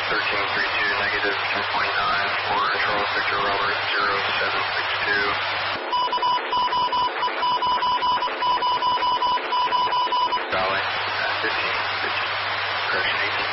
1332 negative 10.9 for Charles Victor Robert 0762. Valley 15, correction 18.